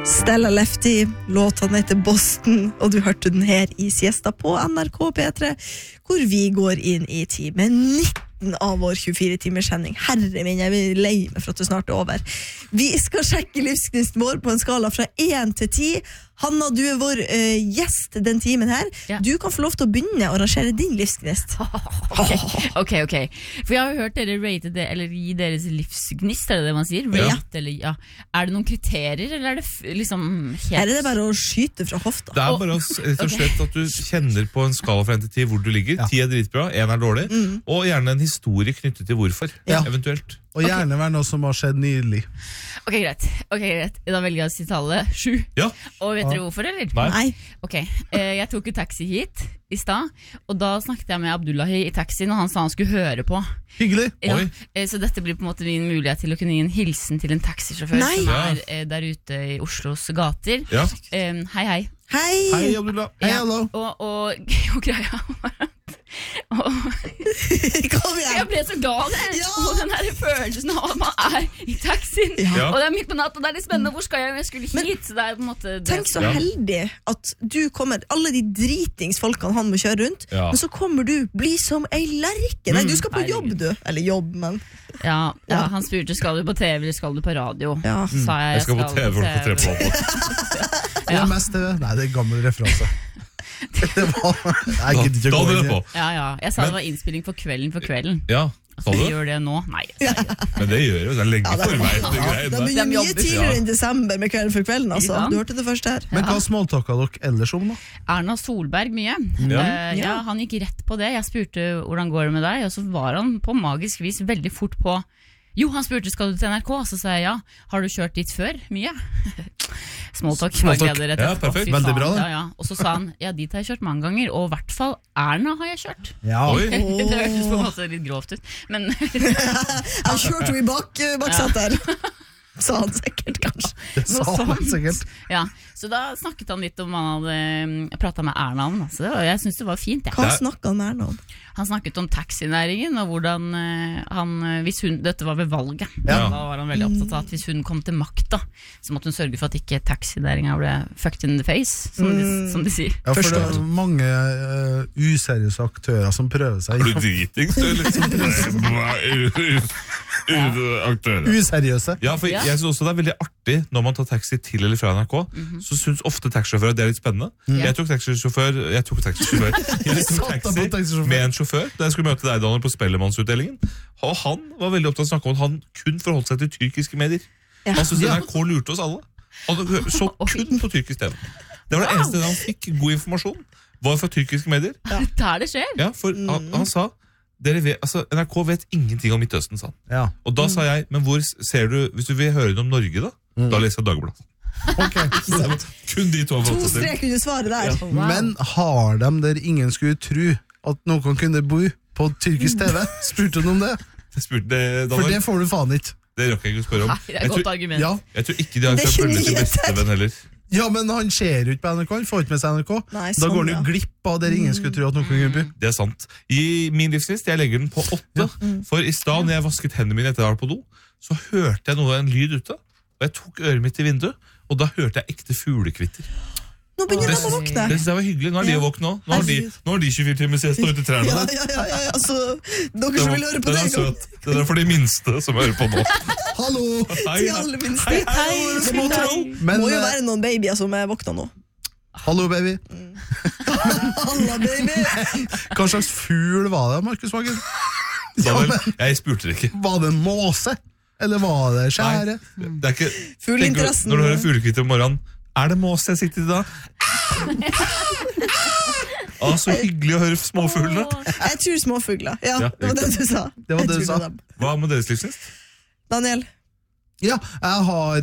Stella Lefty, låten heter Boston, og du hørte den her i Siesta på NRK P3, hvor vi går inn i time 19 av vår 24-timers-sending. Herre min, jeg blir lei meg for at det snart er over. Vi skal sjekke livsgnisten vår på en skala fra 1 til 10. Hanna, du er vår gjest den timen her. Ja. Du kan få lov til å begynne å rangere din livsgnist. Ok. For jeg har hørt dere rate det, eller gi deres livsgnist, er det man sier? Rate, eller, ja. Er det noen kriterier, eller er det liksom helt... Her er det bare å skyte fra hofta. Det er bare rett og slett at du kjenner på en skala fra 1 til 10 hvor du ligger. 10 er dritbra, 1 er dårlig, og gjerne en historie knyttet til hvorfor, eventuelt. Og gjerne være noe som har skjedd nylig. Ok, greit. Da velger jeg å si tallet 7. Ja. Og vet dere hvorfor, eller? Nei. Ok, jeg tok jo taxi hit i sted, og da snakket jeg med Abdullahi i taxien, og han sa han skulle høre på. Hyggelig. Ja, så dette blir på en måte min mulighet til å kunne gi en hilsen til en taxisjåfør som er der ute i Oslos gater. Ja. Hei. Hei, Abdullah. Hei, hallo. Og greia jeg ble så glad og den her følelsen av at man er i taxien og det er midt på natt og det er litt spennende, hvor skal jeg skulle hit, så det er på en måte tenk så heldig at du kommer, alle de dritingsfolkene han må kjøre rundt, men så kommer du, bli som ei lerke. Nei, du skal på jobb du, eller jobb, men han spurte, skal du på TV eller skal du på radio? Sa jeg skal på TV for å få tre på. Det er mest TV. Nei, det er gammel referanse. Det var jeg gidder ikke å gå inn i. Jeg sa det var innspilling for kvelden. Ja, sa du? Jeg gjør det nå. Nei, men det gjør jo, det er lenge for meg. Det begynner mye tidligere enn desember med Kvelden for kvelden, altså. Du hørte det først her. Men hva småltakket dere ellers om da? Erna Solberg mye. Han gikk rett på det. Jeg spurte hvordan går det med deg, og så var han på magisk vis veldig fort på. Jo, han spurte, skal du til NRK? Så sa jeg ja. Har du kjørt dit før? Mye? Smalltalk. Ja, perfekt. Veldig bra det. Og så sa han, ja, dit har jeg kjørt mange ganger, og i hvert fall Erna har jeg kjørt. Ja. Det hørtes på en måte litt grovt ut, men... Han kjørte jo i baksatt der. Sa han sikkert, kanskje. Det sa han sikkert. Ja, så da snakket han litt om han hadde pratet med Erna om, så jeg synes det var fint. Hva snakket han med Erna om? Han snakket om taxinæringen, og hvordan hvis hun, dette var ved valget, da var han veldig opptatt av at hvis hun kom til makta, så måtte hun sørge for at ikke taxinæringen ble fucked in the face, som de sier. Ja, for det er mange useriøse aktører som prøver seg. Er du dritings, aktører? Useriøse. Ja, for jeg synes også det er veldig artig når man tar taxi til eller fra NRK, så synes ofte taxisjåfører det er litt spennende. Jeg tok taxi med en sjåfør da jeg skulle møte deg, Daniel, på Spellemannsutdelingen, og han var veldig opptatt av å snakke om at han kun forholdt seg til tyrkiske medier. Han synes NRK lurte oss alle. Han så kun på tyrkisk TV. Det var det eneste han fikk god informasjon, var fra tyrkiske medier. Der det skjer. Ja, for han sa NRK vet ingenting om Midtøsten, sa han. Ja. Og da sa jeg, men hvor ser du, hvis du vil høre noe om Norge da, da leser jeg Dagbladet. Kun de to. 2 strek under svaret der. Ja. Men har de der ingen skulle tro at noen kunne bo på tyrkisk TV? Spurte du om det? For det får du faen ikke. Det råk jeg ikke å spørre om. Det er et godt argument. Ja. Jeg tror ikke de har følge sin beste venn heller. Ja, men han ser jo ikke på NRK, han får ikke med seg NRK. Nei, da går han jo glipp av der ingen skulle tro at noen kunne bo. Det er sant. I min livslist, jeg legger den på 8, for i stad når jeg vasket hendene mine etter jeg var på do, så hørte jeg en lyd ute, og jeg tok øret mitt i vinduet, og da hørte jeg ekte fuglekvitter. Nå begynner de å våkne. Det synes jeg var hyggelig. Nå er de å våkne nå. Nå har de 24 timer siesta ute i trærne der. Ja, så dere som vil høre på det. Den er søt. Det er for de minste som hører på nå. Hallo! Til alle minste. Hei. Må jo være noen babyer som er våkna nå. Hallo, baby. Hallo, baby. Hva slags fugl var det, Markus Wagen? Jeg spurte det ikke. Var det en måse? Eller var det skjære? Nei, det er ikke... Fugleinteressen. Når du hører fuglekvitter om morgenen, er det måse jeg sitter i da? Så hyggelig å høre småfuglene. Jeg tror småfugler. Ja, det var det du sa. Det var det du sa. Hva med deres livsnist? Daniel? Ja, jeg har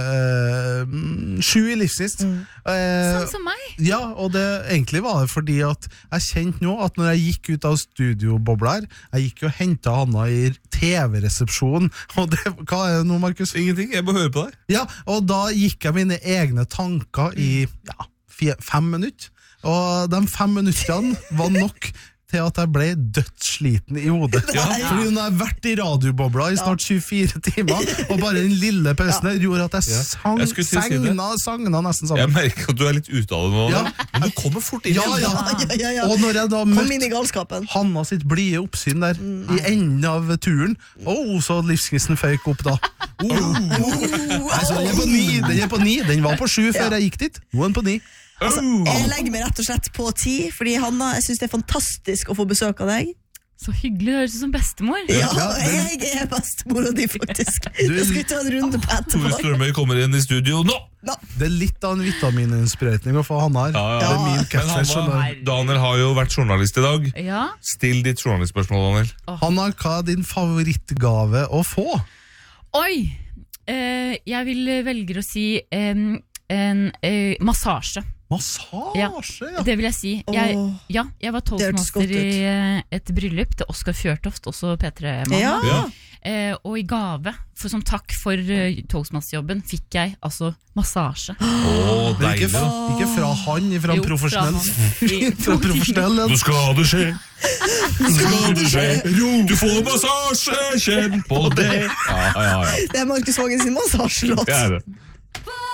7 i livsnist. Sånn som meg. Ja, og det egentlig var det fordi at jeg kjente nå at når jeg gikk ut av studiobobla her, jeg gikk og hentet Hanna i TV-resepsjonen, og det, hva er det nå, Markus? Ingenting, jeg må høre på deg. Ja, og da gikk jeg mine egne tanker i 5 minutter, og de 5 minuttene var nok til at jeg ble dødssliten i hodet. Fordi hun har vært i radiobobla i snart 24 timer, og bare den lille pausen der gjorde at jeg sagna nesten sammen. Jeg merker at du er litt ute av det nå, men du kommer fort inn. Og når jeg da møtte Hanna sitt blide oppsyn der, i enden av turen, så livsgnisten føyk opp da. Altså, den er på 9, den var på 7 før jeg gikk dit, nå er den på 9. Altså, jeg legger meg rett og slett på 10, fordi Hanna, jeg synes det er fantastisk å få besøk av deg. Så hyggelig, det høres ut som bestemor. Ja, jeg er bestemor og de faktisk. Jeg skal ta en runde på etterpå. Tore Strømøy kommer inn i studio nå. Det er litt av en vitamininnsprøytning å få Hanna her. Det er min catchphrase. Daniel har jo vært journalist i dag. Still ditt journalistspørsmål, Daniel. Hanna, hva er din favorittgave å få? Oi, jeg vil velge å si en massasje. Massasje, det vil jeg si. Jeg var toastmaster i et bryllup til Oskar Fjørtoft, også P3-mannen. Og i gave, som takk for toastmasterjobben, fikk jeg altså massasje. Deilig. Ikke fra han, fra en profesjonell. Fra profesjonell. Nå skal det skje. Du får massasje, kjenn på det. Det er Markus Vangen sin massasjelåt. Det er det.